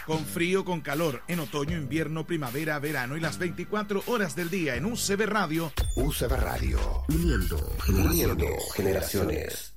Con frío, con calor, en otoño, invierno, primavera, verano y las 24 horas del día en UCB Radio. UCB Radio. Uniendo generaciones.